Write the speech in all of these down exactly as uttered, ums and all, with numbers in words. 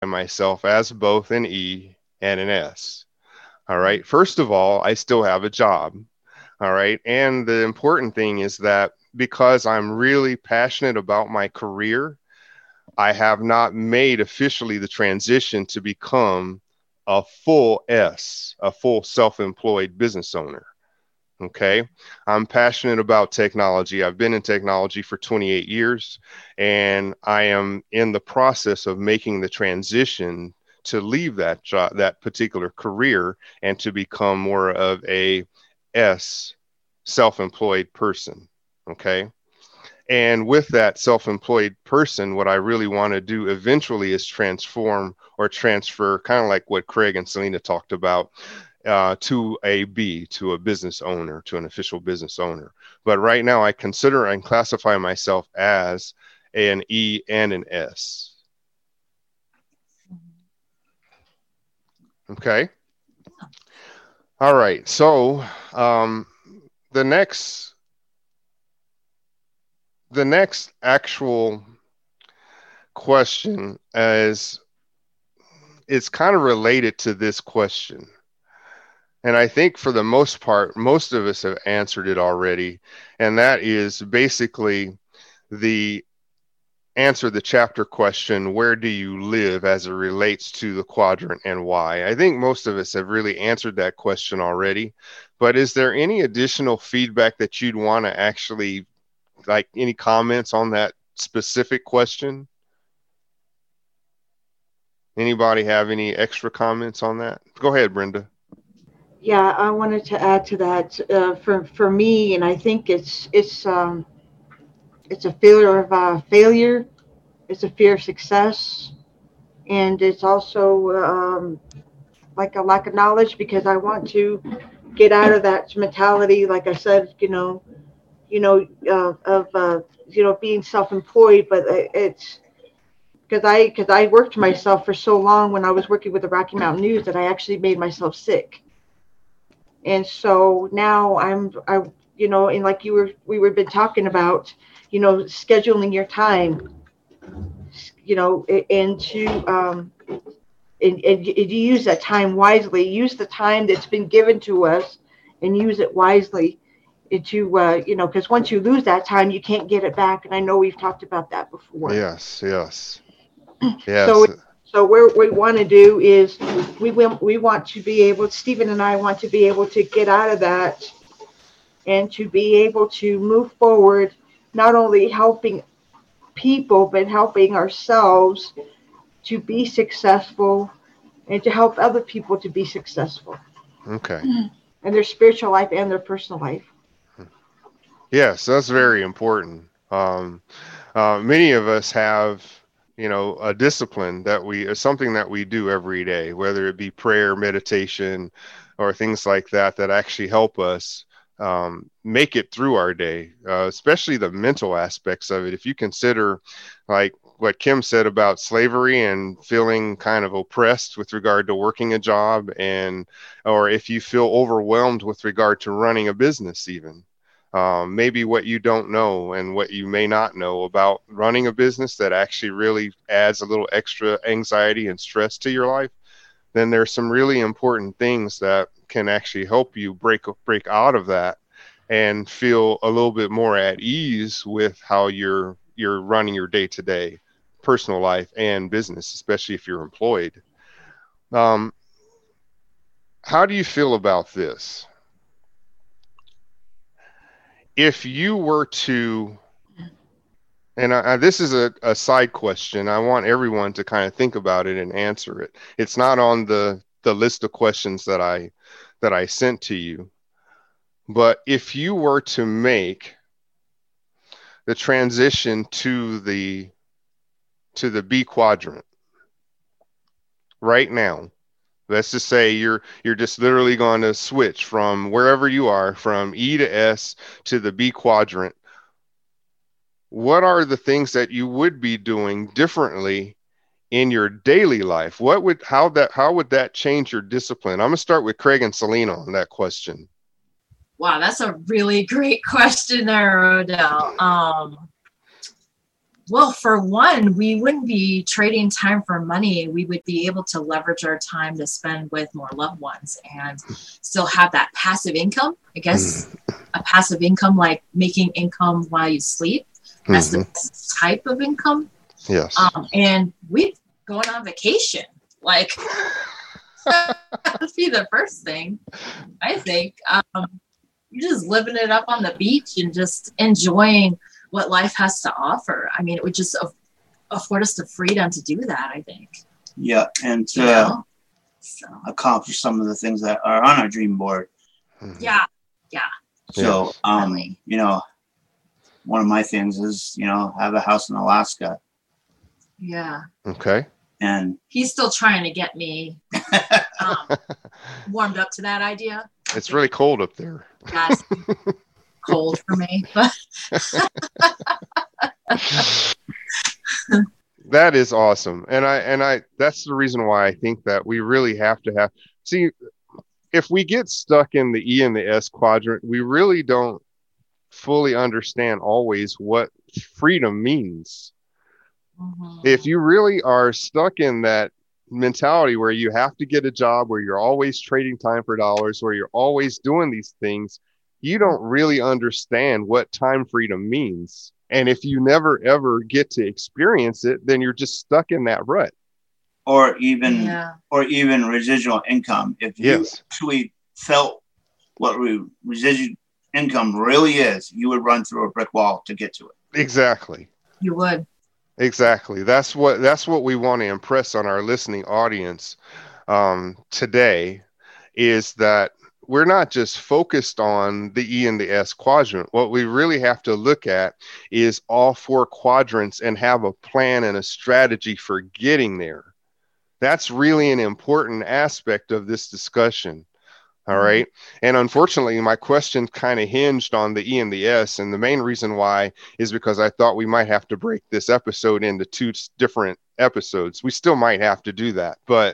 myself as both an E and an S. All right. First of all, I still have a job. All right. And the important thing is that because I'm really passionate about my career, I have not made officially the transition to become a full S, a full self-employed business owner. Okay. I'm passionate about technology. I've been in technology for twenty-eight years, and I am in the process of making the transition to leave that job, that particular career, and to become more of a S, self-employed person. Okay. And with that self-employed person, what I really want to do eventually is transform or transfer, kind of like what Craig and Selena talked about, uh, to a B, to a business owner, to an official business owner. But right now, I consider and classify myself as an E and an S. Okay. All right. So um, the next, the next actual question is, it's kind of related to this question. And I think for the most part, most of us have answered it already. And that is basically the answer the chapter question, where do you live, as it relates to the quadrant and why? I think most of us have really answered that question already. But is there any additional feedback that you'd want to actually, like any comments on that specific question? Anybody have any extra comments on that? Go ahead, Brenda. Yeah, I wanted to add to that uh, for for me, and I think it's it's um, it's a fear of uh, failure, it's a fear of success, and it's also um, like a lack of knowledge because I want to get out of that mentality. Like I said, you know, you know, uh, of uh, you know being self-employed, but it's because I because I worked myself for so long when I was working with the Rocky Mountain News that I actually made myself sick. And so now I'm I you know and like you were we were been talking about, you know scheduling your time, you know and to um and, and you use that time wisely, use the time that's been given to us and use it wisely into uh you know because once you lose that time you can't get it back, and I know we've talked about that before. Yes, yes, So yes. so what we want to do is we will we want to be able, Stephen and I want to be able to get out of that and to be able to move forward, not only helping people, but helping ourselves to be successful and to help other people to be successful Okay. in their spiritual life and their personal life. Yes, that's very important. Um, uh, many of us have, you know, a discipline that we, or something that we do every day, whether it be prayer, meditation, or things like that, that actually help us um, make it through our day, uh, especially the mental aspects of it. If you consider, like what Kim said about slavery and feeling kind of oppressed with regard to working a job, and, or if you feel overwhelmed with regard to running a business, even um, maybe what you don't know and what you may not know about running a business that actually really adds a little extra anxiety and stress to your life, then there's some really important things that can actually help you break break out of that and feel a little bit more at ease with how you're you're running your day-to-day personal life and business, especially if you're employed. Um, how do you feel about this? If you were to, and I, I, this is a, a side question. I want everyone to kind of think about it and answer it. It's not on the, the list of questions that I that I sent to you. But if you were to make the transition to the to the B quadrant right now, let's just say you're you're just literally going to switch from wherever you are, from E to S to the B quadrant. What are the things that you would be doing differently in your daily life? What would how that how would that change your discipline? I'm gonna start with Craig and Selena on that question. Wow, that's a really great question there, Odell. Um, Well, for one, we wouldn't be trading time for money. We would be able to leverage our time to spend with more loved ones and still have that passive income. I guess a passive income, like making income while you sleep. That's mm-hmm. the best type of income. Yes. Um, and we'd going on vacation. Like, that'd be the first thing, I think. Um, you're just living it up on the beach and just enjoying what life has to offer. I mean, it would just afford us the freedom to do that, I think. Yeah, and to uh, so. accomplish some of the things that are on our dream board. Mm-hmm. Yeah, yeah. So, yeah. um, you know, one of my things is, you know, have a house in Alaska. Yeah. Okay. And he's still trying to get me um, warmed up to that idea. It's really cold up there. That's cold for me, but that is awesome. And I, and I, that's the reason why I think that we really have to have, see, if we get stuck in the E and the S quadrant, we really don't fully understand always what freedom means. Mm-hmm. If you really are stuck in that mentality where you have to get a job, where you're always trading time for dollars, where you're always doing these things, you don't really understand what time freedom means. And if you never ever get to experience it, then you're just stuck in that rut. Or even, yeah. or even residual income. If you yes. actually felt what re- residual income really is, you would run through a brick wall to get to it. Exactly. You would. Exactly. That's what, that's what we want to impress on our listening audience um, today, is that we're not just focused on the E and the S quadrant. What we really have to look at is all four quadrants and have a plan and a strategy for getting there. That's really an important aspect of this discussion. All right. And unfortunately, my question kind of hinged on the E and the S. And the main reason why is because I thought we might have to break this episode into two different episodes. We still might have to do that. But,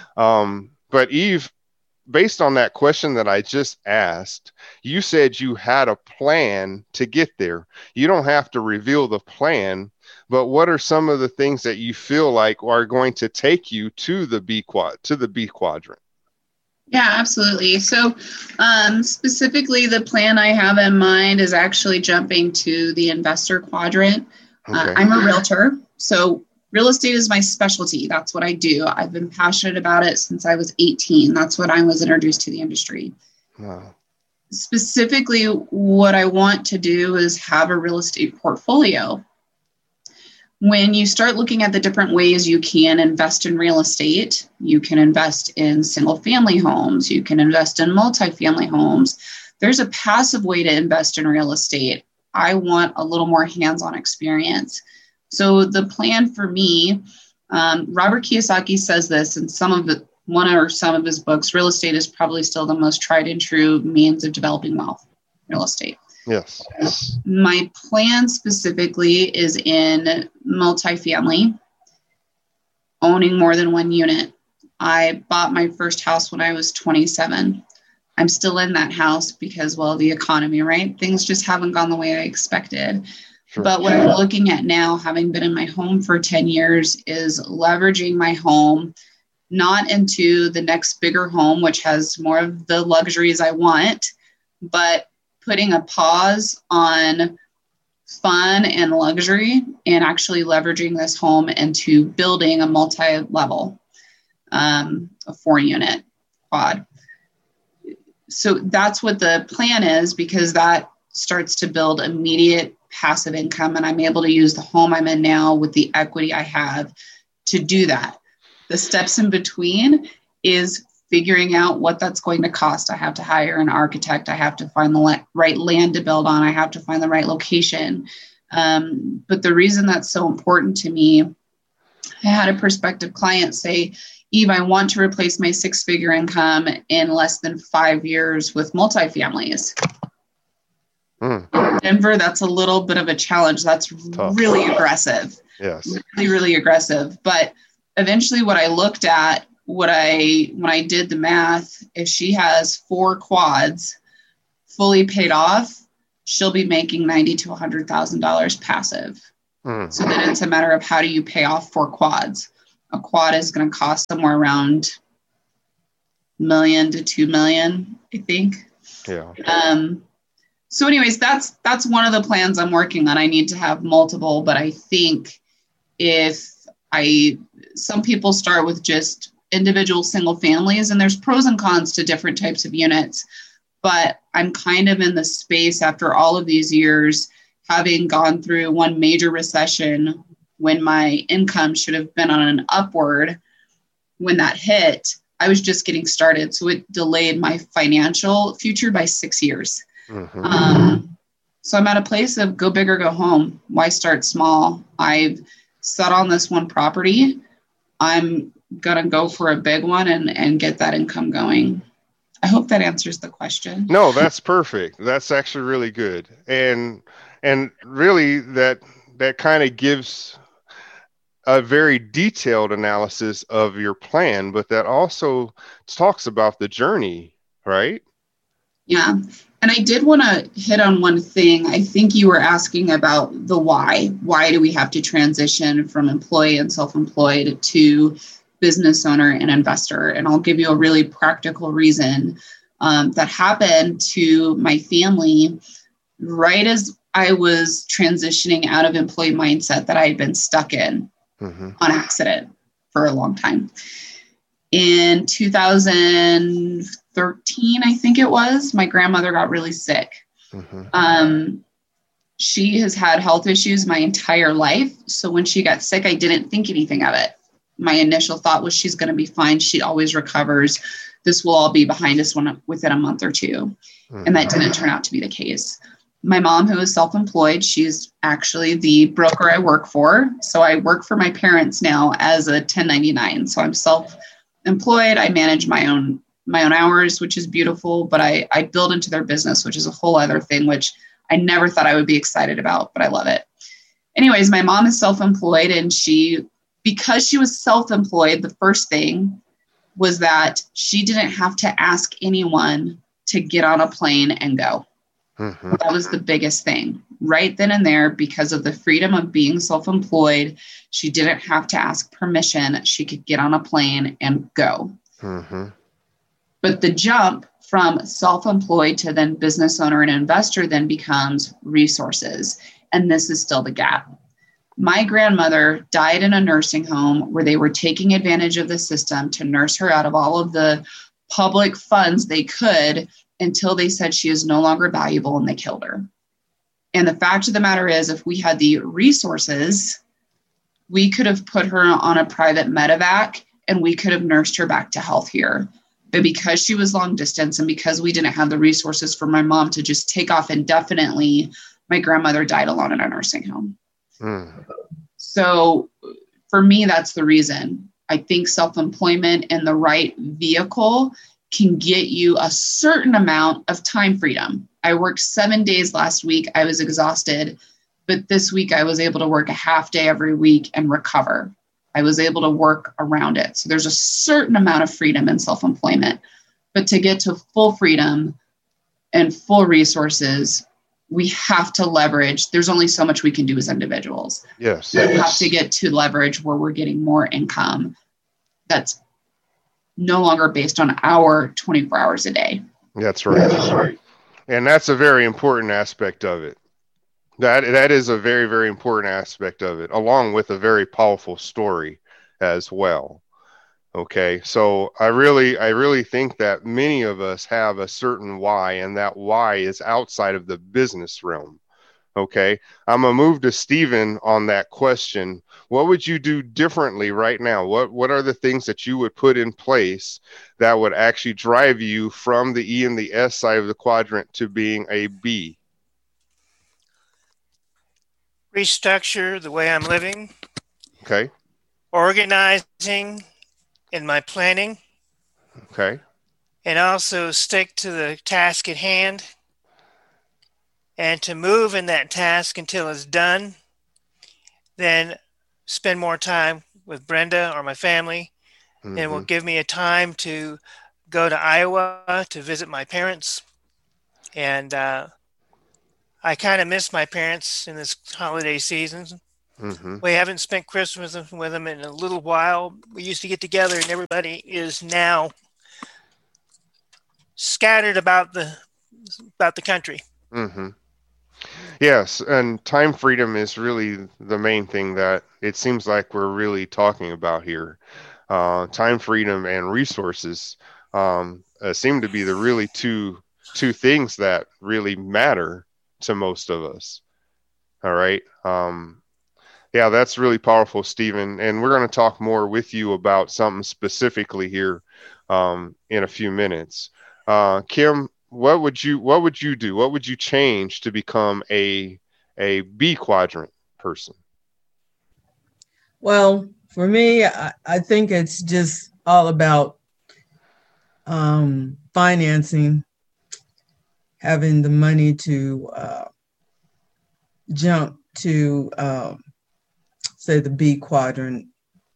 um, but Eve, based on that question that I just asked, you said you had a plan to get there. You don't have to reveal the plan, but what are some of the things that you feel like are going to take you to the B quad, to the B quadrant? Yeah, absolutely. So um, specifically, the plan I have in mind is actually jumping to the investor quadrant. Okay. Uh, I'm a realtor, so real estate is my specialty. That's what I do. I've been passionate about it since I was eighteen. That's when I was introduced to the industry. Wow. Specifically, what I want to do is have a real estate portfolio. When you start looking at the different ways you can invest in real estate, you can invest in single family homes, you can invest in multifamily homes. There's a passive way to invest in real estate. I want a little more hands-on experience. So the plan for me, um, Robert Kiyosaki says this in some of the, one or some of his books, real estate is probably still the most tried and true means of developing wealth, real estate. Yes. My plan specifically is in multifamily, owning more than one unit. I bought my first house when I was twenty-seven. I'm still in that house because, well, the economy, right? Things just haven't gone the way I expected. Sure. But what I'm looking at now, having been in my home for ten years, is leveraging my home, not into the next bigger home, which has more of the luxuries I want, but putting a pause on fun and luxury and actually leveraging this home into building a multi-level, um, a four unit quad. So that's what the plan is, because that starts to build immediate passive income, and I'm able to use the home I'm in now with the equity I have to do that. The steps in between is figuring out what that's going to cost. I have to hire an architect. I have to find the le- right land to build on. I have to find the right location. Um, but the reason that's so important to me, I had a prospective client say, Eve, I want to replace my six-figure income in less than five years with multifamilies. Mm. Denver, that's a little bit of a challenge. That's Tough. really aggressive. Yes. Really, really aggressive. But eventually what I looked at, what I, when I did the math, if she has four quads fully paid off, she'll be making ninety to one hundred thousand dollars passive. Mm. So then it's a matter of how do you pay off four quads? A quad is going to cost somewhere around million to two million, I think. Yeah. Um, so anyways, that's, that's one of the plans I'm working on. I need to have multiple, but I think if I, some people start with just individual single families, and there's pros and cons to different types of units, but I'm kind of in the space after all of these years, having gone through one major recession when my income should have been on an upward. When that hit, I was just getting started. So it delayed my financial future by six years. Mm-hmm. Um, so I'm at a place of go big or go home. Why start small? I've set on this one property. I'm going to go for a big one and, and get that income going. I hope that answers the question. No, that's perfect. That's actually really good. And, and really that, that kind of gives a very detailed analysis of your plan, but that also talks about the journey, right? Yeah. And I did want to hit on one thing. I think you were asking about the why. Why do we have to transition from employee and self-employed to business owner and investor? And I'll give you a really practical reason um, that happened to my family right as I was transitioning out of employee mindset that I had been stuck in. Mm-hmm. On accident for a long time. In two thousand thirteen, I think it was, my grandmother got really sick. Mm-hmm. Um, she has had health issues my entire life. So when she got sick, I didn't think anything of it. My initial thought was she's going to be fine. She always recovers. This will all be behind us when, within a month or two. Mm-hmm. And that didn't turn out to be the case. My mom, who is self-employed, she's actually the broker I work for. So I work for my parents now as a ten ninety-nine. So I'm self-employed. I manage my own my own hours, which is beautiful, but I, I build into their business, which is a whole other thing, which I never thought I would be excited about, but I love it. Anyways, my mom is self-employed, and she, because she was self-employed, the first thing was that she didn't have to ask anyone to get on a plane and go. Mm-hmm. That was the biggest thing right then and there. Because of the freedom of being self-employed, she didn't have to ask permission. She could get on a plane and go. Mm-hmm. But the jump from self-employed to then business owner and investor then becomes resources. And this is still the gap. My grandmother died in a nursing home where they were taking advantage of the system to nurse her out of all of the public funds they could, until they said she is no longer valuable and they killed her. And the fact of the matter is, if we had the resources, we could have put her on a private medevac and we could have nursed her back to health here. But because she was long distance and because we didn't have the resources for my mom to just take off indefinitely, my grandmother died alone in a nursing home. Mm. So for me, that's the reason. I think self-employment and the right vehicle can get you a certain amount of time freedom. I worked seven days last week. I was exhausted, but this week I was able to work a half day every week and recover. I was able to work around it. So there's a certain amount of freedom in self-employment, but to get to full freedom and full resources, we have to leverage. There's only so much we can do as individuals. Yes. We yes. have to get to leverage where we're getting more income that's no longer based on our twenty-four hours a day. That's right. That's right. And that's a very important aspect of it. That that is a very, very important aspect of it, along with a very powerful story as well. Okay. So I really, I really think that many of us have a certain why, and that why is outside of the business realm. Okay. I'm going to move to Stephen on that question. What would you do differently right now? What What are the things that you would put in place that would actually drive you from the E and the S side of the quadrant to being a B? Restructure the way I'm living. Okay. Organizing in my planning. Okay. And also stick to the task at hand. And to move in that task until it's done. Then spend more time with Brenda or my family. Mm-hmm. And it will give me a time to go to Iowa to visit my parents. And uh, I kind of miss my parents in this holiday season. Mm-hmm. We haven't spent Christmas with them in a little while. We used to get together, and everybody is now scattered about the about the country. Mm-hmm. Yes, and time freedom is really the main thing that it seems like we're really talking about here. Uh, time freedom and resources um, uh, seem to be the really two two things that really matter to most of us. All right. Um, yeah, that's really powerful, Stephen. And we're going to talk more with you about something specifically here um, in a few minutes. Uh, Kim, what would you what would you do? What would you change to become a a B quadrant person? Well, for me, I, I think it's just all about um, financing, having the money to uh, jump to, uh, say, the B quadrant.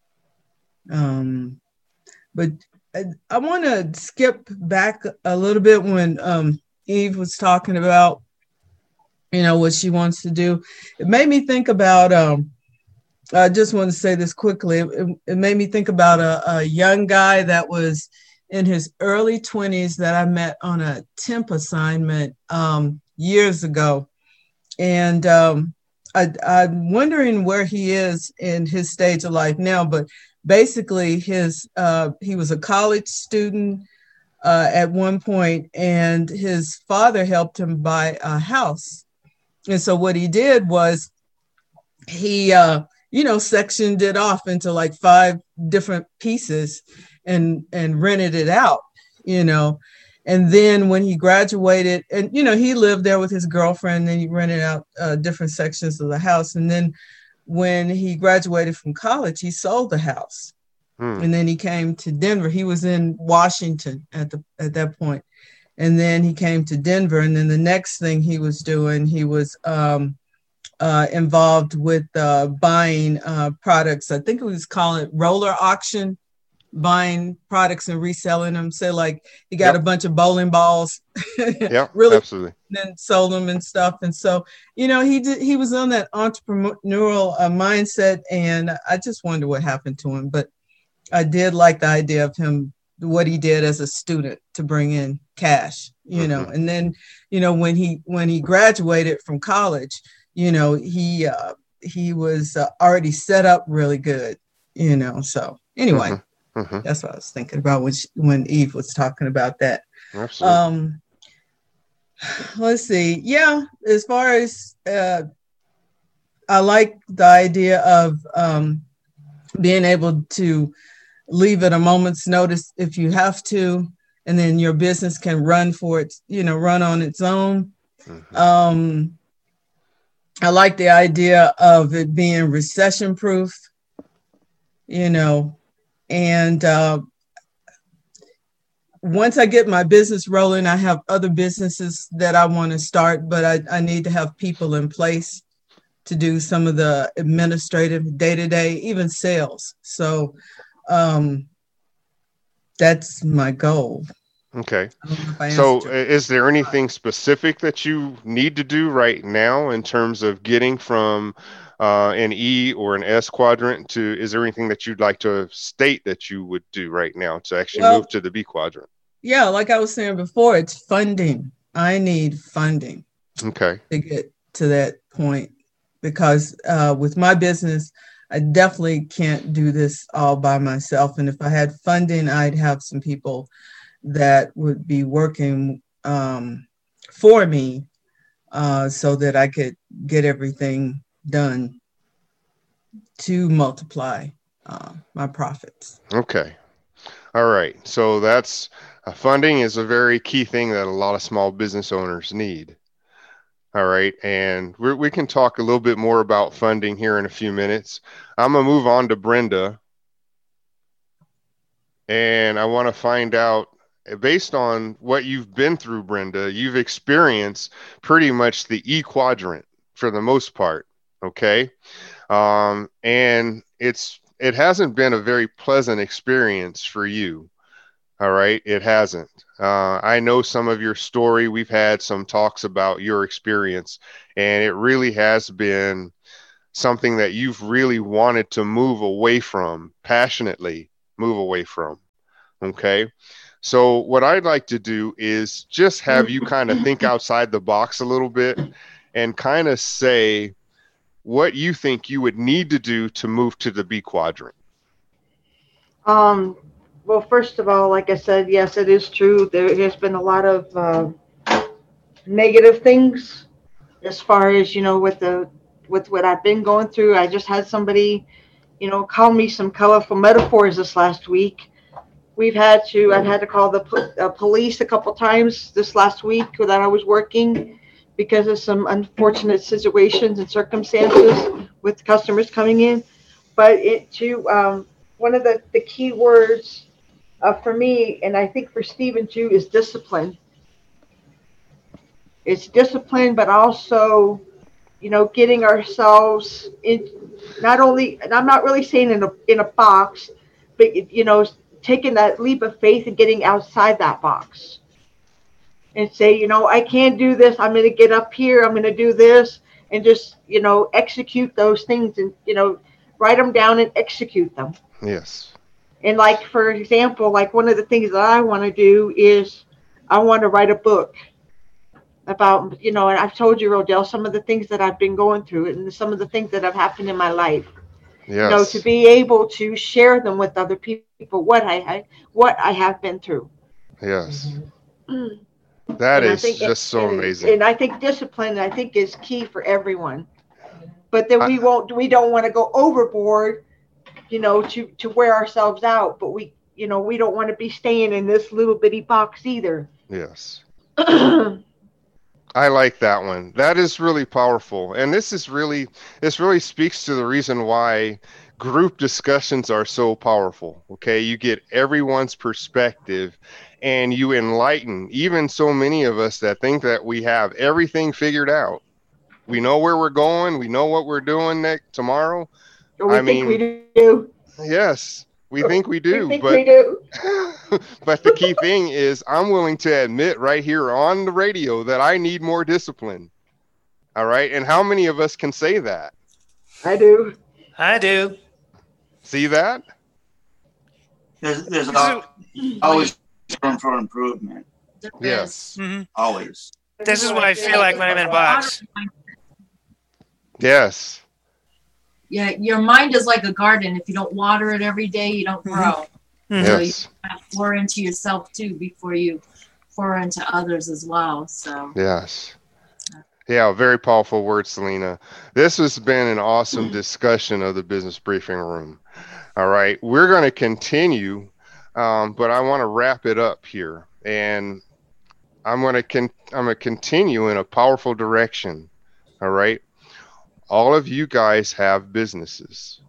Um, but I, I want to skip back a little bit when um, Eve was talking about, you know, what she wants to do. It made me think about, um, I just want to say this quickly. It, it made me think about a, a young guy that was in his early twenties that I met on a temp assignment um, years ago. And um, I, I'm wondering where he is in his stage of life now, but basically his uh, he was a college student uh, at one point, and his father helped him buy a house. And so what he did was he, uh, you know, sectioned it off into like five different pieces and, and rented it out, you know. And then when he graduated, and, you know, he lived there with his girlfriend, and he rented out uh, different sections of the house. And then when he graduated from college, he sold the house. Hmm. And then he came to Denver. He was in Washington at the at that point. And then he came to Denver. And then the next thing he was doing, he was um, uh, involved with uh, buying uh, products. I think it was calling it roller auction, buying products and reselling them. So like he got yep. a bunch of bowling balls. Yeah, really, absolutely. Then sold them and stuff. And so, you know, he did, he was on that entrepreneurial uh, mindset. And I just wonder what happened to him. But I did like the idea of him, what he did as a student to bring in cash, you mm-hmm. know, and then, you know, when he, when he graduated from college, you know, he, uh, he was uh, already set up really good, you know, so anyway, mm-hmm. Mm-hmm. that's what I was thinking about when, she, when Eve was talking about that. Absolutely. Um, let's see. Yeah. As far as, uh, I like the idea of, um, being able to leave at a moment's notice if you have to, and then your business can run for its, you know, run on its own. Mm-hmm. Um, I like the idea of it being recession proof, you know, and uh, once I get my business rolling, I have other businesses that I want to start, but I, I need to have people in place to do some of the administrative day-to-day, even sales. So um, that's my goal. Okay. So is there anything specific that you need to do right now in terms of getting from uh, an E or an S quadrant to, is there anything that you'd like to state that you would do right now to actually well, move to the B quadrant? Yeah, like I was saying before, it's funding. I need funding. Okay. To get to that point, because uh, with my business, I definitely can't do this all by myself. And if I had funding, I'd have some people that would be working um, for me uh, so that I could get everything done to multiply uh, my profits. Okay. All right. So that's uh, funding is a very key thing that a lot of small business owners need. All right. And we're, we can talk a little bit more about funding here in a few minutes. I'm going to move on to Brenda. And I want to find out, based on what you've been through, Brenda, you've experienced pretty much the E quadrant for the most part. Okay. Um, and it's, it hasn't been a very pleasant experience for you. All right. It hasn't. Uh, I know some of your story. We've had some talks about your experience, and it really has been something that you've really wanted to move away from, passionately move away from. Okay. So what I'd like to do is just have you kind of think outside the box a little bit and kind of say what you think you would need to do to move to the B quadrant. Um, well, first of all, like I said, yes, it is true. There has been a lot of uh, negative things as far as, you know, with the with what I've been going through. I just had somebody, you know, call me some colorful metaphors this last week. We've had to, I've had to call the uh, police a couple times this last week that I was working because of some unfortunate situations and circumstances with customers coming in. But it too, um, one of the, the key words uh, for me, and I think for Stephen too, is discipline. It's discipline, but also, you know, getting ourselves in, not only, and I'm not really saying in a in a box, but, you know, taking that leap of faith and getting outside that box and say, you know, I can't do this. I'm going to get up here. I'm going to do this, and just, you know, execute those things and, you know, write them down and execute them. Yes. And like, for example, like one of the things that I want to do is I want to write a book about, you know, and I've told you, Rodell, some of the things that I've been going through and some of the things that have happened in my life. Yes. You know, to be able to share them with other people, what I, I what I have been through. Yes. Mm-hmm. That and is just it, so and, amazing. And I think discipline, I think, is key for everyone. But then we I, won't, we don't want to go overboard, you know, to, to wear ourselves out. But we, you know, we don't want to be staying in this little bitty box either. Yes. I like that one. That is really powerful. And this is really, this really speaks to the reason why group discussions are so powerful. Okay. You get everyone's perspective and you enlighten even so many of us that think that we have everything figured out. We know where we're going. We know what we're doing next tomorrow. Or we I think mean, we do. Yes. We think we do, we think but we do. But the key thing is I'm willing to admit right here on the radio that I need more discipline. All right. And how many of us can say that? I do. I do. See that? There's, there's always room for improvement. Yes. Mm-hmm. Always. This is what I feel like when I'm in a box. Yes. Yeah, your mind is like a garden. If you don't water it every day, you don't grow. Mm-hmm. So Yes. you have to pour into yourself too before you pour into others as well. So yes. Yeah, very powerful words, Selena. This has been an awesome discussion of the Business Briefing Room. All right, we're going to continue, um, but I want to wrap it up here, and I'm going to con- I'm going to continue in a powerful direction. All right. All of you guys have businesses.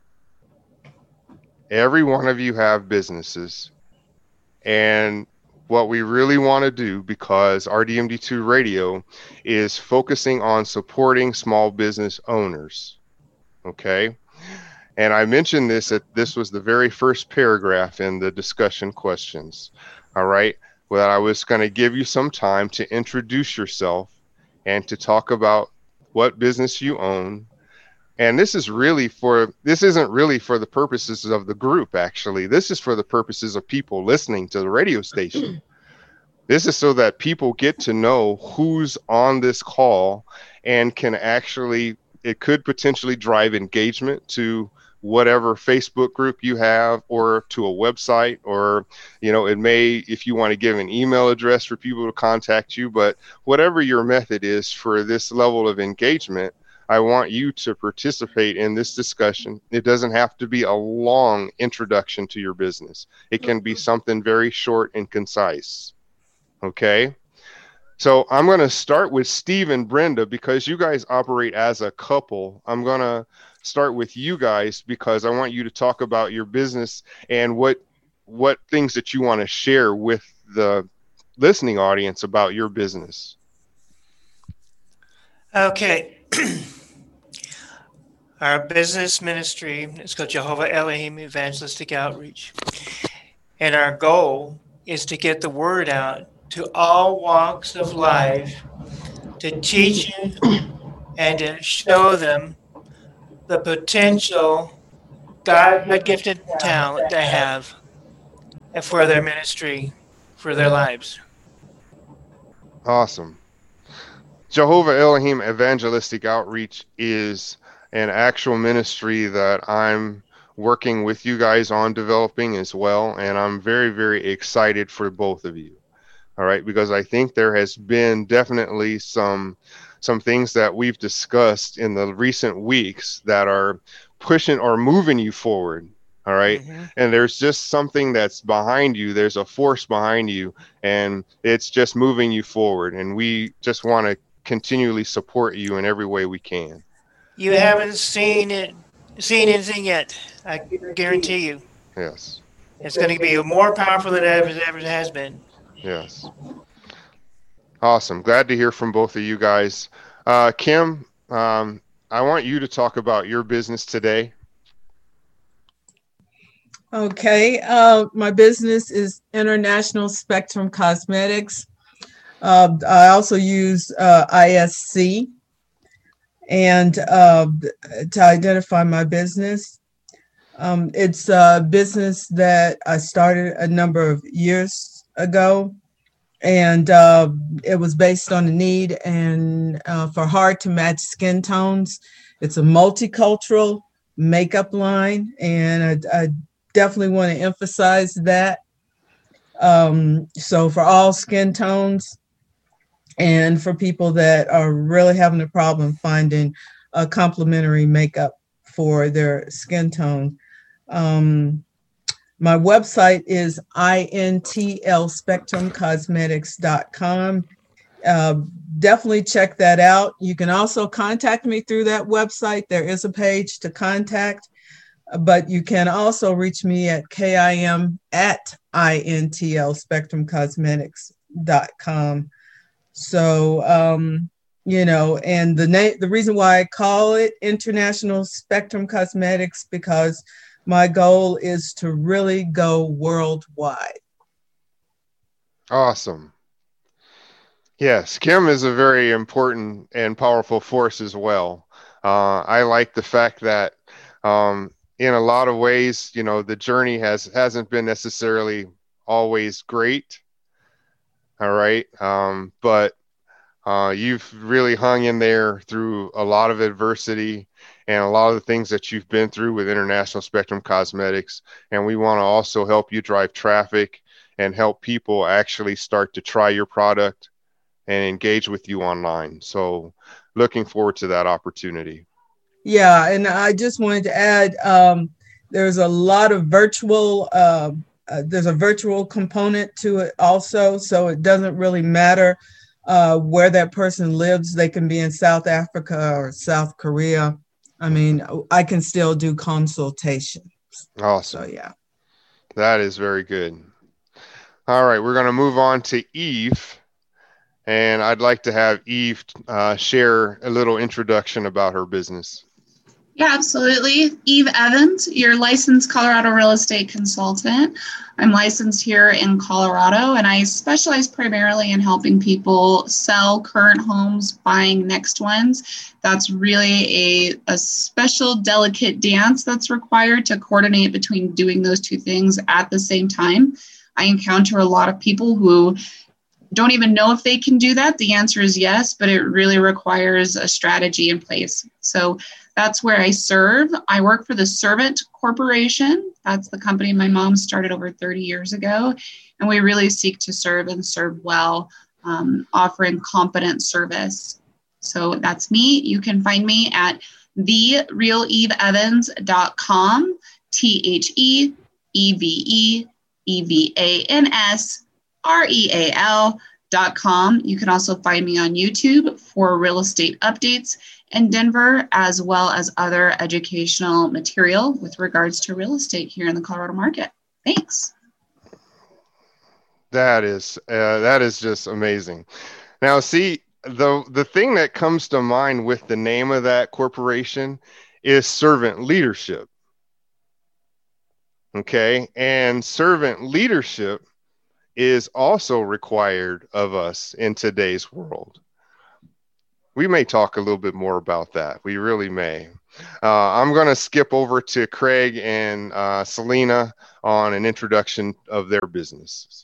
Every one of you have businesses. And what we really want to do, because R D M D two Radio is focusing on supporting small business owners. Okay. And I mentioned this, that this was the very first paragraph in the discussion questions. All right. Well, I was going to give you some time to introduce yourself and to talk about what business you own. And this is really for, this isn't really for the purposes of the group, actually. This is for the purposes of people listening to the radio station. This is so that people get to know who's on this call and can actually, it could potentially drive engagement to whatever Facebook group you have, or to a website, or, you know, it may, if you want to give an email address for people to contact you, but whatever your method is for this level of engagement, I want you to participate in this discussion. It doesn't have to be a long introduction to your business. It can be something very short and concise. Okay. So I'm going to start with Steve and Brenda, because you guys operate as a couple. I'm going to start with you guys because I want you to talk about your business and what what things that you want to share with the listening audience about your business. Okay. Our business ministry is called Jehovah Elohim Evangelistic Outreach. And our goal is to get the word out to all walks of life, to teach and to show them the potential God gifted talent they have and for their ministry, for their lives. Awesome. Jehovah Elohim Evangelistic Outreach is an actual ministry that I'm working with you guys on developing as well, and I'm very, very excited for both of you. All right, because I think there has been definitely some some things that we've discussed in the recent weeks that are pushing or moving you forward. All right. Mm-hmm. And there's just something that's behind you. There's a force behind you, and it's just moving you forward. And we just want to continually support you in every way we can. You haven't seen it, seen anything yet. I guarantee you. Yes. It's going to be more powerful than it ever, ever has been. Yes. Awesome. Glad to hear from both of you guys. Uh, Kim, um, I want you to talk about your business today. Okay. Uh, my business is International Spectrum Cosmetics. Uh, I also use uh, I S C and uh, to identify my business. Um, it's a business that I started a number of years ago, and uh, it was based on the need and uh, for hard to match skin tones. It's a multicultural makeup line, and I, I definitely want to emphasize that. Um, so for all skin tones, and for people that are really having a problem finding a complementary makeup for their skin tone. Um, my website is I N T L spectrum cosmetics dot com. Uh, definitely check that out. You can also contact me through that website. There is a page to contact, but you can also reach me at K I M at I N T L spectrum cosmetics dot com. So, um, you know, and the name, the reason why I call it International Spectrum Cosmetics, because my goal is to really go worldwide. Awesome. Yes, Kim is a very important and powerful force as well. Uh, I like the fact that um, in a lot of ways, you know, the journey has, hasn't been necessarily always great. All right. Um, but uh, you've really hung in there through a lot of adversity and a lot of the things that you've been through with International Spectrum Cosmetics. And we want to also help you drive traffic and help people actually start to try your product and engage with you online. So looking forward to that opportunity. Yeah. And I just wanted to add, um, there's a lot of virtual, uh, uh, there's a virtual component to it also. So it doesn't really matter uh, where that person lives. They can be in South Africa or South Korea. I mean, I can still do consultations. Awesome. So, yeah. That is very good. All right. We're going to move on to Eve. And I'd like to have Eve uh, share a little introduction about her business. Yeah, absolutely. Eve Evans, your licensed Colorado real estate consultant. I'm licensed here in Colorado, and I specialize primarily in helping people sell current homes, buying next ones. That's really a, a special, delicate dance that's required to coordinate between doing those two things at the same time. I encounter a lot of people who don't even know if they can do that. The answer is yes, but it really requires a strategy in place. So that's where I serve. I work for the Servant Corporation. That's the company my mom started over thirty years ago. And we really seek to serve and serve well, um, offering competent service. So that's me. You can find me at the real eve evans dot com, T H E E V E E V A N S R E A L dot com. You can also find me on YouTube for real estate updates in Denver, as well as other educational material with regards to real estate here in the Colorado market. Thanks. That is uh, that is just amazing. Now, see, the the thing that comes to mind with the name of that corporation is servant leadership. Okay, and servant leadership is also required of us in today's world. we may talk a little bit more about that. We really may. Uh, I'm going to skip over to Craig and uh, Selena on an introduction of their businesses.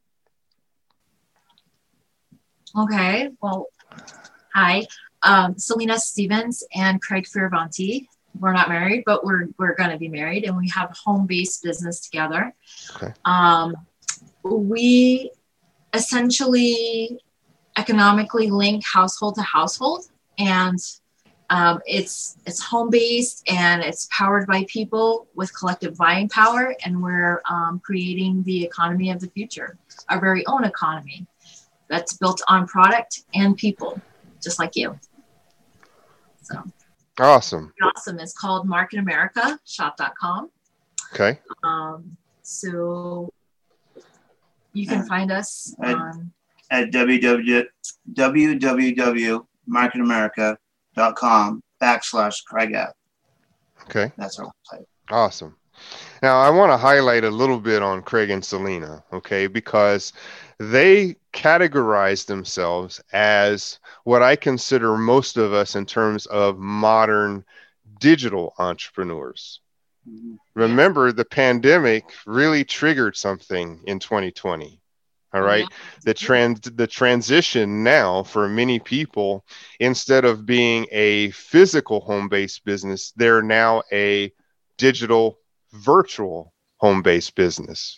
Okay. Well, hi, um, Selena Stevens and Craig Fioravanti. We're not married, but we're we're going to be married, and we have a home-based business together. Okay. Um, we essentially economically link household to household, and um, it's it's home-based and it's powered by people with collective buying power, and we're um, creating the economy of the future, our very own economy that's built on product and people, just like you. So. Awesome. Awesome. It's called Market America Shop dot com. Okay. Um, so you can find us at, on at w w w dot market america dot com backslash Craig F. Okay. That's our website. Awesome. Now, I want to highlight a little bit on Craig and Selena, okay, because they categorize themselves as what I consider most of us in terms of modern digital entrepreneurs. Mm-hmm. Remember, the pandemic really triggered something in twenty twenty. All right. Yeah. The trans the transition now for many people, instead of being a physical home-based business, they're now a digital virtual home-based business.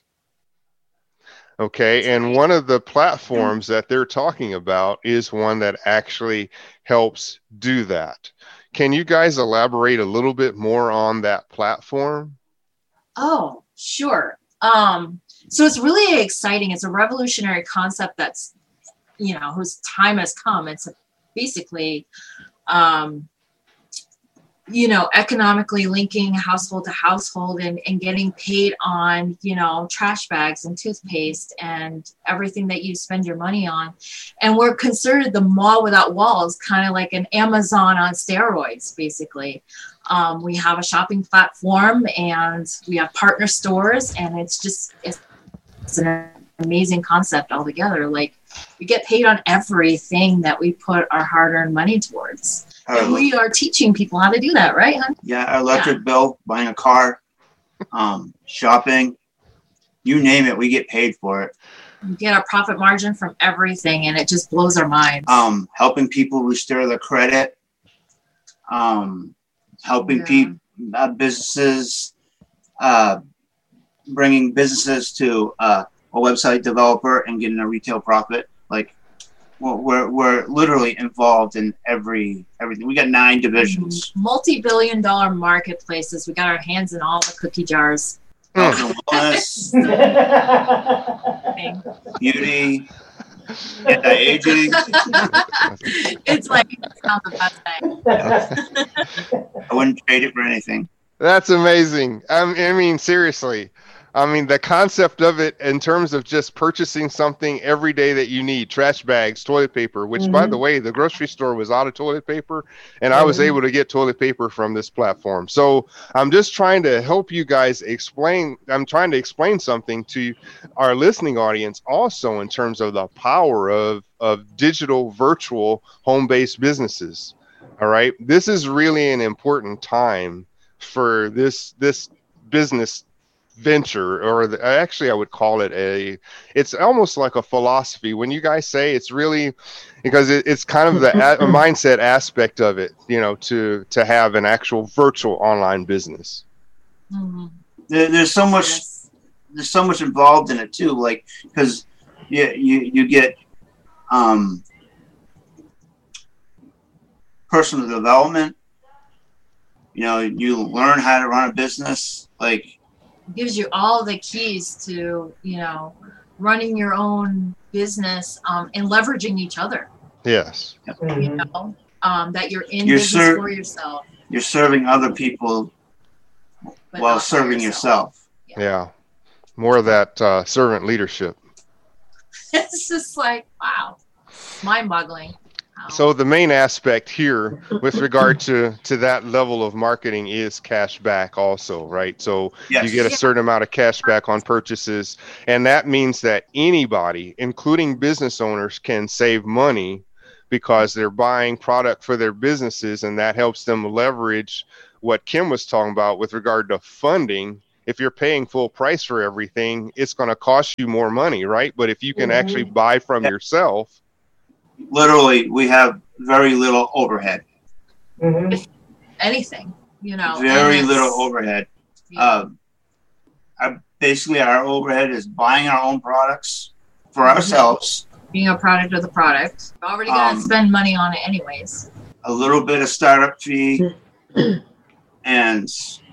Okay. And one of the platforms that they're talking about is one that actually helps do that. Can you guys elaborate a little bit more on that platform? Oh, sure. Um, so it's really exciting. It's a revolutionary concept that's, you know, whose time has come. It's basically, um, you know, economically linking household to household and, and getting paid on, you know, trash bags and toothpaste and everything that you spend your money on. And we're considered the mall without walls, kind of like an Amazon on steroids, basically. Um, we have a shopping platform and we have partner stores, and it's just, it's, it's an amazing concept altogether. Like, we get paid on everything that we put our hard-earned money towards. And we are teaching people how to do that, right, hon? Yeah, our electric yeah. bill, buying a car, um, shopping, you name it, we get paid for it. We get our profit margin from everything, and it just blows our minds. Um, helping people restore their credit, um, helping yeah. people, uh, businesses, uh, bringing businesses to uh, a website developer and getting a retail profit, like. We're we're literally involved in every everything. We got nine divisions, multi-billion dollar marketplaces. We got our hands in all the cookie jars. Health wellness, beauty, anti-aging. It's like it's not the best thing. I wouldn't trade it for anything. That's amazing. I mean, I mean, seriously. I mean, the concept of it in terms of just purchasing something every day that you need, trash bags, toilet paper, which, mm-hmm. by the way, the grocery store was out of toilet paper, and mm-hmm. I was able to get toilet paper from this platform. So I'm just trying to help you guys explain. I'm trying to explain something to our listening audience also in terms of the power of, of digital, virtual, home-based businesses. All right. This is really an important time for this, this business venture, or the, actually I would call it a, it's almost like a philosophy. When you guys say, it's really because it, it's kind of the a, mindset aspect of it, you know, to to have an actual virtual online business. Mm-hmm. There, there's so much yes. there's so much involved in it too, like because you, you you get um personal development, you know, you learn how to run a business, like gives you all the keys to, you know, running your own business um, and leveraging each other. Yes. Mm-hmm. You know, um, that you're in you're business ser- for yourself. You're serving other people but while serving yourself. yourself. Yeah. yeah. More of that uh, servant leadership. It's just like, wow, mind-boggling. So the main aspect here with regard to, to that level of marketing is cash back also, right? So yes. you get a certain amount of cash back on purchases, and that means that anybody, including business owners, can save money because they're buying product for their businesses, and that helps them leverage what Kim was talking about with regard to funding. If you're paying full price for everything, it's going to cost you more money, right? But if you can Mhm. actually buy from Yeah. yourself, Literally, we have very little overhead. Mhm. Anything, you know. and Very it's- little overhead. yeah. Uh, our, basically, our overhead is buying our own products for Mhm. ourselves, Being a product of the product. You're already gonna Um, spend money on it anyways. a little bit of startup fee, and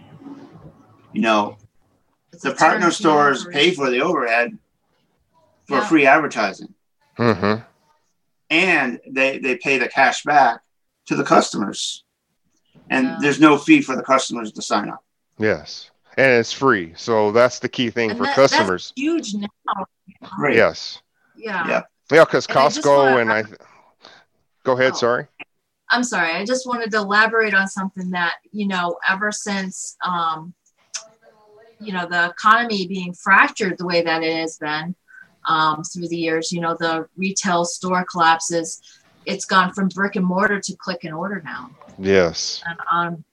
you know, It's the a partner turnkey stores pay operation. for the overhead for Yeah. free advertising, mm-hmm. and they they pay the cash back to the customers, and Yeah. there's no fee for the customers to sign up. Yes, and it's free. So that's the key thing And for that- customers. That's huge now. Great. Yes. Yeah. Yeah. Yeah, because And I just Costco wanna- and I. Go ahead. Oh. Sorry. I'm sorry. I just wanted to elaborate on something that, you know, ever since, um, you know, the economy being fractured the way that it has been um, through the years, you know, the retail store collapses, it's gone from brick and mortar to click and order now. Yes. And um,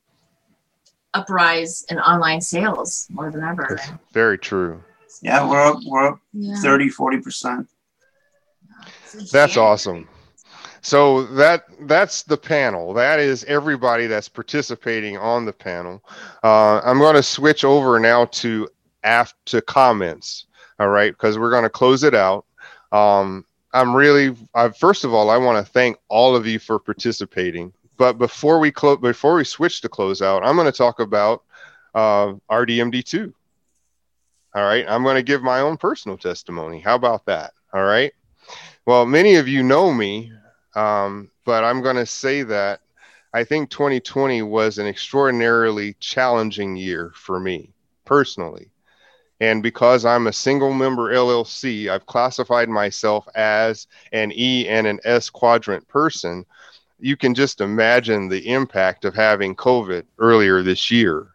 uprise in online sales more than ever. That's very true. Yeah, we're up, we're up Yeah. thirty, forty percent. It's That's January. awesome. So that that's the panel. That is everybody that's participating on the panel. Uh, I'm going to switch over now to after comments. All right, because we're going to close it out. Um, I'm really, I, first of all, I want to thank all of you for participating. But before we close, before we switch to close out, I'm going to talk about uh, R D M D two. All right, I'm going to give my own personal testimony. How about that? All right. Well, many of you know me, um, but I'm going to say that I think twenty twenty was an extraordinarily challenging year for me personally. And because I'm a single member L L C, I've classified myself as an E and an S quadrant person. You can just imagine the impact of having COVID earlier this year.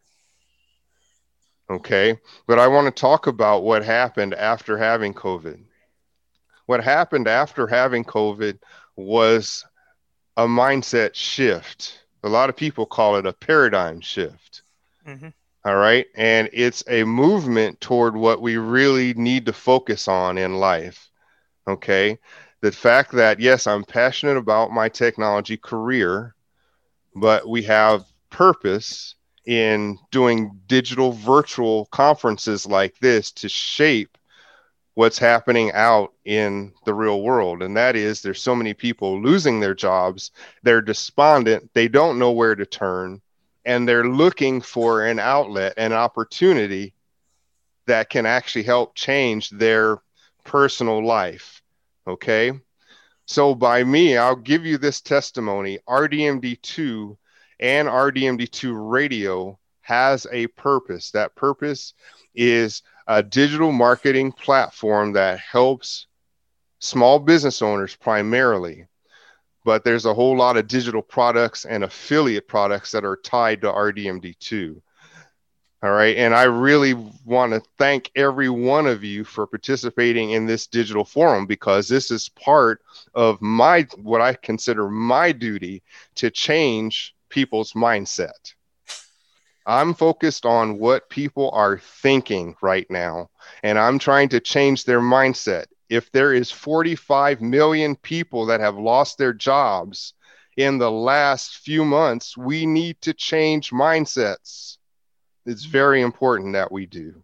Okay, but I want to talk about what happened after having COVID. What happened after having COVID was a mindset shift. A lot of people call it a paradigm shift. Mm-hmm. All right. And it's a movement toward what we really need to focus on in life. Okay. The fact that, yes, I'm passionate about my technology career, but we have purpose in doing digital virtual conferences like this to shape what's happening out in the real world. And that is, there's so many people losing their jobs. They're despondent. They don't know where to turn. And they're looking for an outlet, an opportunity that can actually help change their personal life. Okay. So by me, I'll give you this testimony. R D M D two and R D M D two radio has a purpose. That purpose is a digital marketing platform that helps small business owners primarily. But there's a whole lot of digital products and affiliate products that are tied to R D M D two. All right. And I really want to thank every one of you for participating in this digital forum, because this is part of my, what I consider my duty to change people's mindset. I'm focused on what people are thinking right now, and I'm trying to change their mindset. If there is forty-five million people that have lost their jobs in the last few months, we need to change mindsets. It's very important that we do.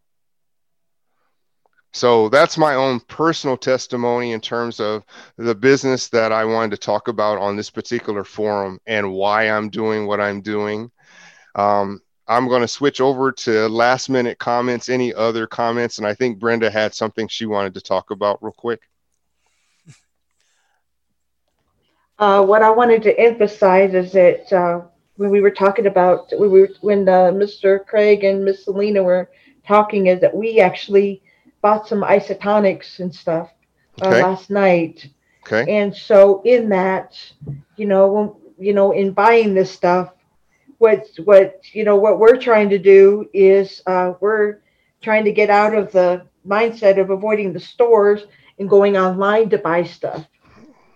So that's my own personal testimony in terms of the business that I wanted to talk about on this particular forum and why I'm doing what I'm doing. Um, I'm going to switch over to last minute comments, any other comments. And I think Brenda had something she wanted to talk about real quick. Uh, what I wanted to emphasize is that uh, when we were talking about, when, we were, when uh, Mister Craig and Miss Selena were talking, is that we actually bought some isotonics and stuff uh, Okay. last night. Okay. And so in that, you know, when, you know, in buying this stuff, what, what, you know, what we're trying to do is uh, we're trying to get out of the mindset of avoiding the stores and going online to buy stuff.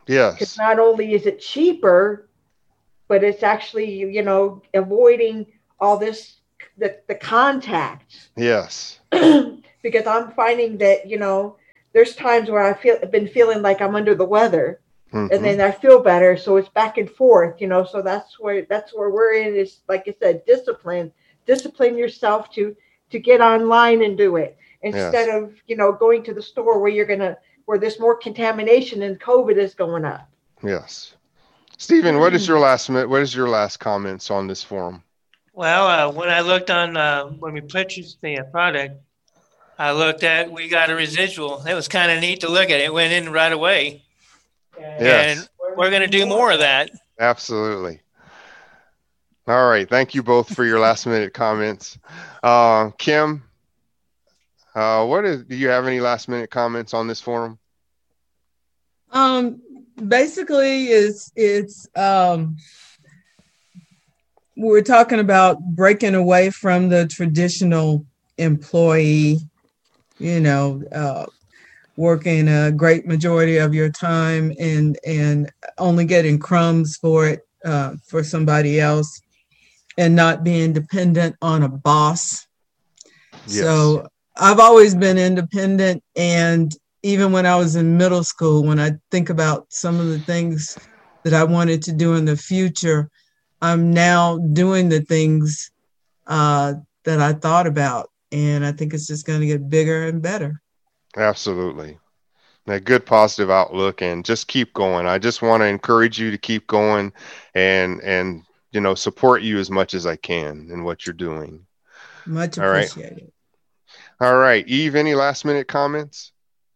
Because Yes. not only is it cheaper, but it's actually, you know, avoiding all this, the, the contact. Yes. Because I'm finding that, you know, there's times where I feel been feeling like I'm under the weather, Mhm. and then I feel better. So it's back and forth, you know. So that's where that's where we're in, is, like I said, discipline. Discipline yourself to to get online and do it, instead Yes. of, you know, going to the store where you're gonna where there's more contamination and COVID is going up. Yes. Stephen, what is your last minute? What is your last comments on this forum? Well, uh, when I looked on, uh, when we purchased the uh, product, I looked at, we got a residual. It was kind of neat to look at. It went in right away. Yes. And we're going to do more of that. Absolutely. All right. Thank you both for your last minute comments. Uh, Kim, uh, what is, do you have any last minute comments on this forum? Um, basically, it's it's um, we're talking about breaking away from the traditional employee, you know, uh, working a great majority of your time and and only getting crumbs for it uh, for somebody else, and not being dependent on a boss. Yes. So I've always been independent, and even when I was in middle school, when I think about some of the things that I wanted to do in the future, I'm now doing the things uh, that I thought about. And I think it's just going to get bigger and better. Absolutely. A good positive outlook, and just keep going. I just want to encourage you to keep going and, and, you know, support you as much as I can in what you're doing. Much All right. appreciated. All right. Eve, any last minute comments?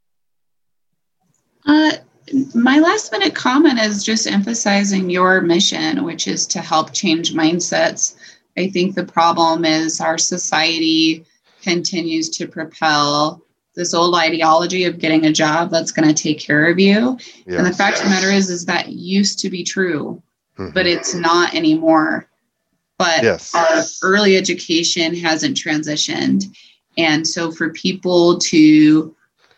Uh, my last minute comment is just emphasizing your mission, which is to help change mindsets. I think the problem is our society continues to propel this old ideology of getting a job that's going to take care of you. Yes. And the fact of the matter is, is that used to be true, Mhm. but it's not anymore. But Yes. our early education hasn't transitioned. And so for people to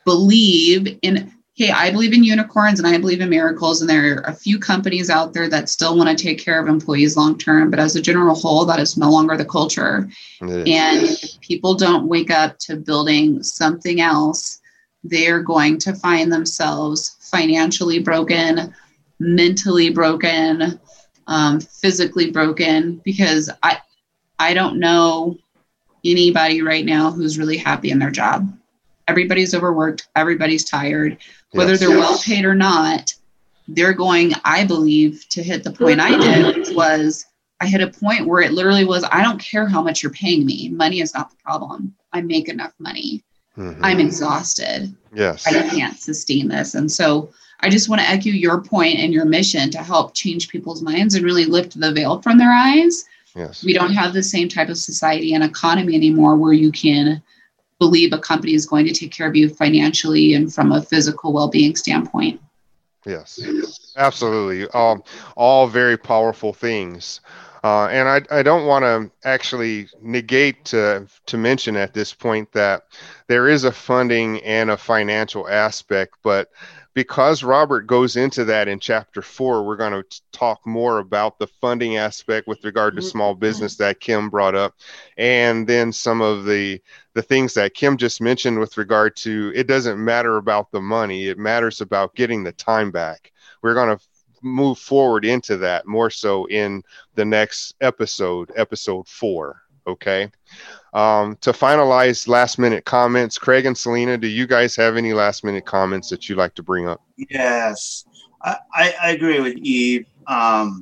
believe in, hey, I believe in unicorns and I believe in miracles, and there are a few companies out there that still want to take care of employees long term, but as a general whole, that is no longer the culture. And if people don't wake up to building something else, they're going to find themselves financially broken, mentally broken, um, physically broken, because I I don't know anybody right now who's really happy in their job. Everybody's overworked. Everybody's tired. Whether Yes. they're well paid or not, they're going, I believe, to hit the point I did, which was I hit a point where it literally was, I don't care how much you're paying me. Money is not the problem. I make enough money. Mhm. I'm exhausted. Yes. I can't sustain this. And so I just want to echo your point and your mission to help change people's minds and really lift the veil from their eyes. Yes. We don't have the same type of society and economy anymore where you can believe a company is going to take care of you financially and from a physical well-being standpoint. Yes, absolutely. All, all very powerful things. Uh, and I, I don't want to actually negate to, to mention at this point that there is a funding and a financial aspect, but because Robert goes into that in chapter four, we're going to talk more about the funding aspect with regard to small business that Kim brought up, and then some of the the things that Kim just mentioned with regard to, it doesn't matter about the money, it matters about getting the time back. We're going to move forward into that more so in the next episode, episode four. Okay. Um, to finalize last minute comments, Craig and Selena, do you guys have any last minute comments that you'd like to bring up? Yes, I, I, I agree with Eve. Um,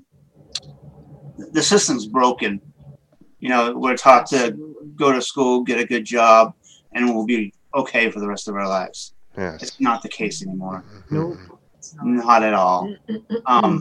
the system's broken. You know, we're taught to go to school, get a good job, and we'll be okay for the rest of our lives. Yes. It's not the case anymore. Nope. Not at all. Um,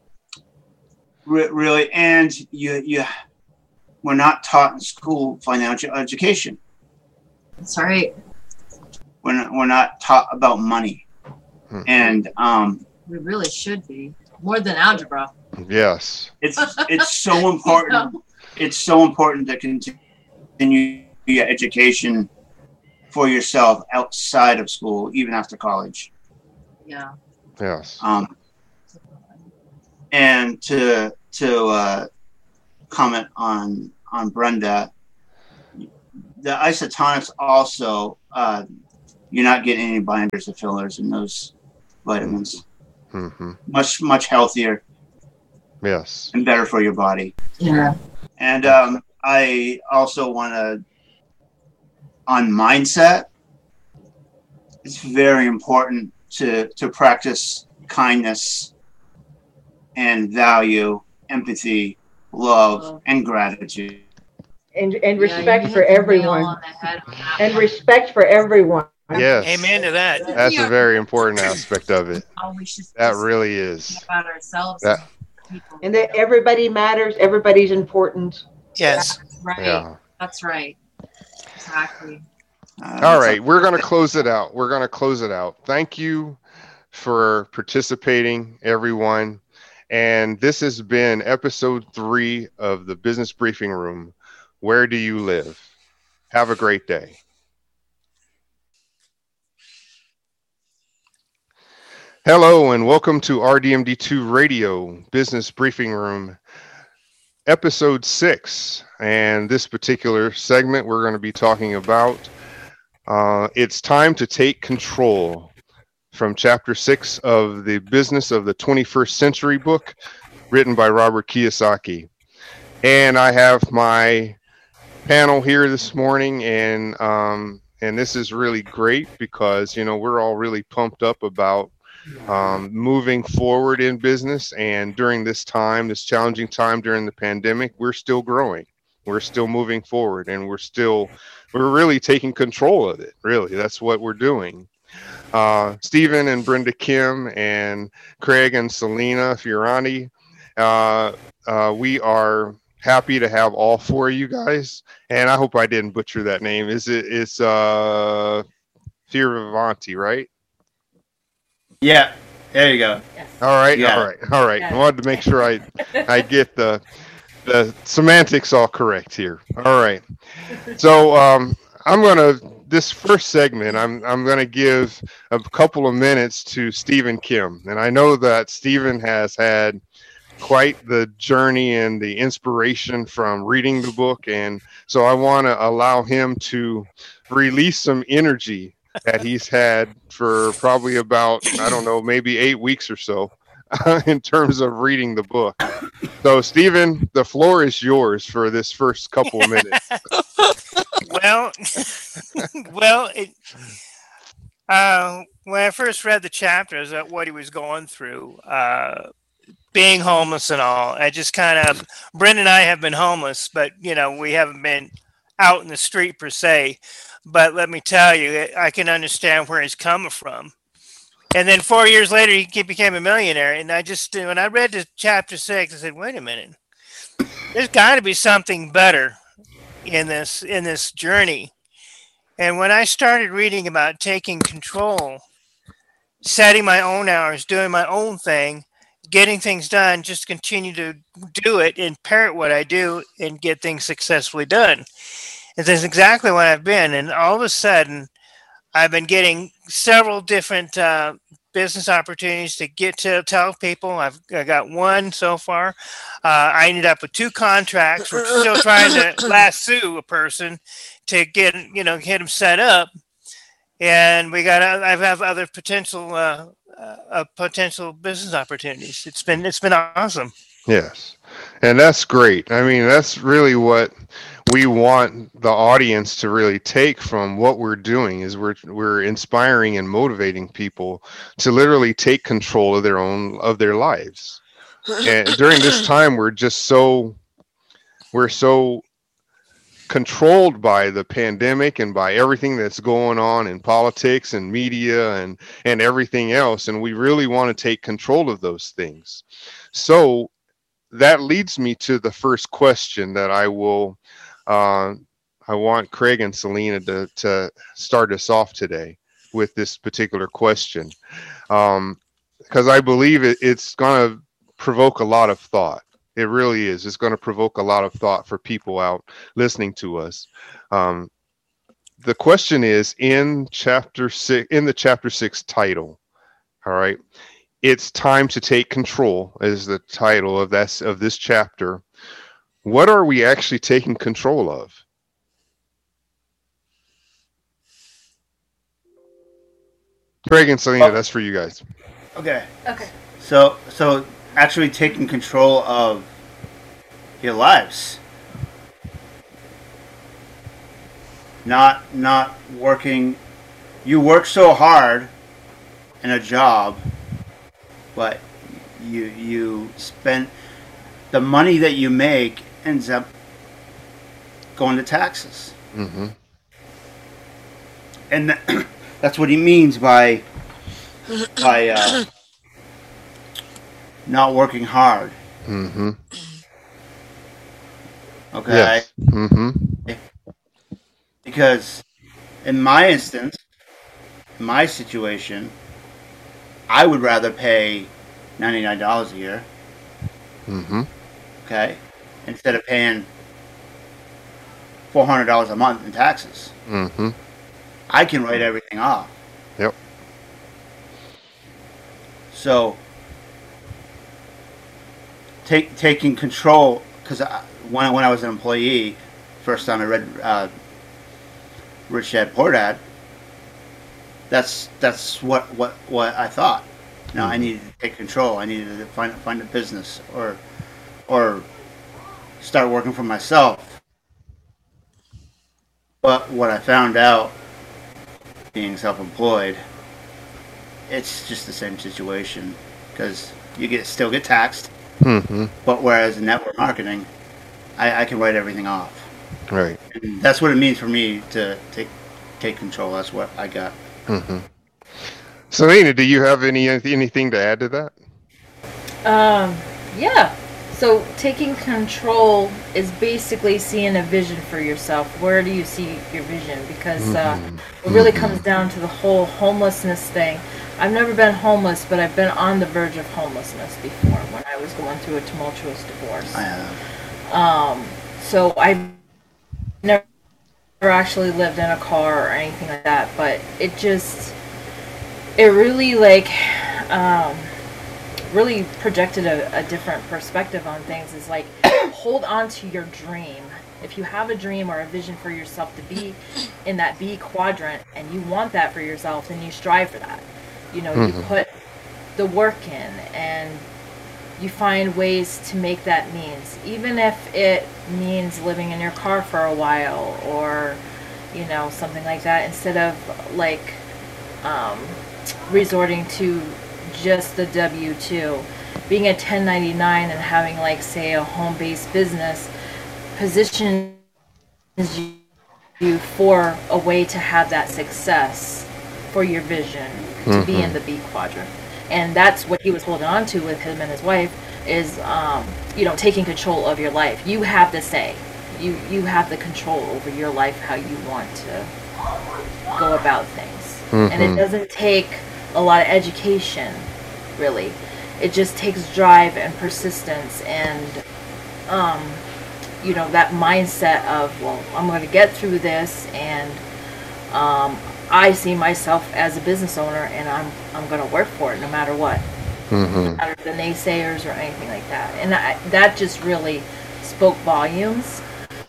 re- really, and you, you, we're not taught in school financial education. That's right. We're not, we're not taught about money, Mhm. and um, We really should be. More than algebra. Yes. it's it's so important. It's so important to continue your education for yourself outside of school, even after college. Yeah. Yes. Um, And to to uh, comment on on Brenda, the isotonics also, uh, you're not getting any binders or fillers in those vitamins. Mm-hmm. Much much healthier. Yes. And better for your body. Yeah. And um, I also want to, on mindset, it's very important to to practice kindness and value, empathy, love, and gratitude. And and Yeah, respect you for hit the nail everyone. on the head on that And one. respect for everyone. Yes. Amen to that. That's a very important aspect of it. How we should That just really think is. about ourselves That- and people. And that everybody matters, everybody's important. Yes. That's right. Yeah. That's right. Exactly. Uh, All right, we're going to close it out. We're going to close it out. Thank you for participating, everyone. And this has been episode three of the Business Briefing Room. Where do you live? Have a great day. Hello, and welcome to R D M D two Radio Business Briefing Room, episode six. And this particular segment, we're going to be talking about uh, It's Time to Take Control, from chapter six of the Business of the twenty-first Century book, written by Robert Kiyosaki. And I have my panel here this morning, and um, and this is really great because, you know, we're all really pumped up about um, moving forward in business. And during this time, this challenging time during the pandemic, we're still growing. We're still moving forward, and we're still, we're really taking control of it. Really, that's what we're doing. Uh, Stephen and Brenda Kim and Craig and Selena Fiorani, uh, uh, we are happy to have all four of you guys. And I hope I didn't butcher that name. Is it, it's uh, Fioravanti, right? Yeah, there you go. All right, Yeah. all right, all right. I wanted to make sure I, I get the, the semantics all correct here. All right. So um, I'm gonna this first segment. I'm I'm gonna give a couple of minutes to Stephen Kim, and I know that Stephen has had quite the journey and the inspiration from reading the book, and so I want to allow him to release some energy that he's had for probably about, I don't know, maybe eight weeks or so in terms of reading the book. So, Stephen, the floor is yours for this first couple of minutes. Well, well, it, uh, when I first read the chapters of what he was going through, uh, being homeless and all, I just kind of, Brenda and I have been homeless, but, you know, we haven't been out in the street per se. But let me tell you, I can understand where he's coming from. And then four years later, he became a millionaire. And I just, when I read the chapter six, I said, wait a minute, there's got to be something better in this, in this journey. And when I started reading about taking control, setting my own hours, doing my own thing, getting things done, just continue to do it and parrot what I do and get things successfully done. And that's exactly what I've been. And all of a sudden, I've been getting several different uh, business opportunities to get to tell people. I've I got one so far. Uh, I ended up with two contracts. We're still trying to lasso a person to get, you know, get them set up. And we got, I have other potential, uh, uh, potential business opportunities. It's been, it's been awesome. Yes. And that's great. I mean, that's really what we want the audience to really take from what we're doing is we're we're inspiring and motivating people to literally take control of their own of their lives. And during this time, we're just so we're so controlled by the pandemic and by everything that's going on in politics and media and and everything else, and we really want to take control of those things. So that leads me to the first question that I will Uh, I want Craig and Selena to, to start us off today with this particular question, um, because I believe it, it's going to provoke a lot of thought. It really is. It's going to provoke a lot of thought for people out listening to us. Um, the question is in chapter six, in the chapter six title. All right. it's time to take control is the title of this of this chapter. What are we actually taking control of? Greg and Selena, Oh. that's for you guys. Okay. Okay. So so actually taking control of your lives. Not not working you work so hard in a job, but you you spend the money that you make ends up going to taxes. Mm-hmm. And th- that's what he means by by uh, not working hard. Mm-hmm. Okay, Yes. Mm-hmm. because in my instance, in my situation, I would rather pay ninety nine dollars a year. Mm-hmm. Okay, instead of paying four hundred dollars a month in taxes. Mm-hmm. I can write everything off. Yep. So, take taking control, because when when I was an employee, first time I read uh, Rich Dad Poor Dad, that's that's what what what I thought. No, I needed to take control. I needed to find find a business or or start working for myself. But what I found out, being self-employed, it's just the same situation, because you get still get taxed. Mm-hmm. But whereas in network marketing, I, I can write everything off. Right. And that's what it means for me to take take control. That's what I got. Mm-hmm. Selena, do you have any anything to add to that? Um, yeah. So taking control is basically seeing a vision for yourself. Where do you see your vision? Because uh, Mm-hmm. it really Mhm. comes down to the whole homelessness thing. I've never been homeless, but I've been on the verge of homelessness before when I was going through a tumultuous divorce. I have. Um, so I've never actually lived in a car or anything like that, but it just, it really like, um, really projected a, a different perspective on things. Is like, hold on to your dream. If you have a dream or a vision for yourself to be in that B quadrant and you want that for yourself, then you strive for that. You know, you Mhm. put the work in and you find ways to make that means, even if it means living in your car for a while or, you know, something like that, instead of like um, resorting to just the W two. Being a ten ninety-nine and having like, say, a home-based business positions you for a way to have that success for your vision to be in Mhm. the B quadrant. And that's what he was holding on to with him and his wife is, um, you know, taking control of your life. You have the say. You, you have the control over your life, how you want to go about things. And it Mhm. doesn't take a lot of education, really. It just takes drive and persistence and, um, you know, that mindset of, well, I'm going to get through this, and um, I see myself as a business owner, and I'm I'm going to work for it no matter what, no Mm-hmm. matter the naysayers or anything like that. And I, that just really spoke volumes,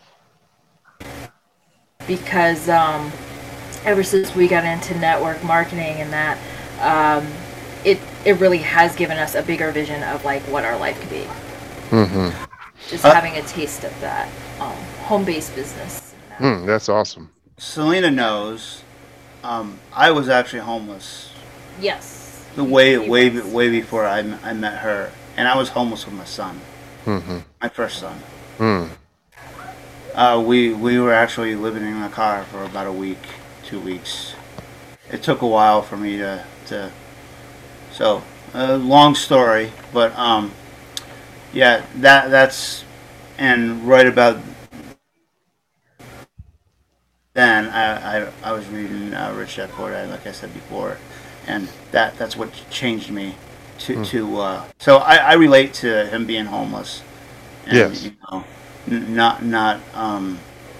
because um, ever since we got into network marketing and that, um, it it really has given us a bigger vision of like what our life could be. Mm-hmm. Just Uh, having a taste of that um, home-based business. Mm, that's awesome. Selena knows. Um, I was actually homeless Yes. the way He way was. way before I, m- I met her, and I was homeless with my son, Mm-hmm. my first son. Mm. Uh, we we were actually living in a car for about a week, two weeks. It took a while for me to to. So, uh, long story, but um, yeah, that that's, and right about then I I, I was reading uh, Rich Dad Poor Dad, like I said before, and that that's what changed me to Hmm. to. Uh, so I, I relate to him being homeless. And, Yes. You know, n- not not um,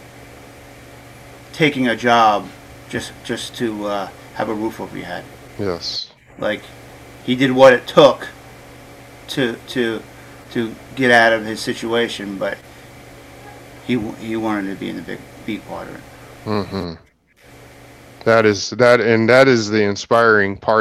taking a job just just to uh, have a roof over your head. Yes. Like he did what it took to to to get out of his situation, but he he wanted to be in the big B quadrant. Mm-hmm. That is that, and that is the inspiring part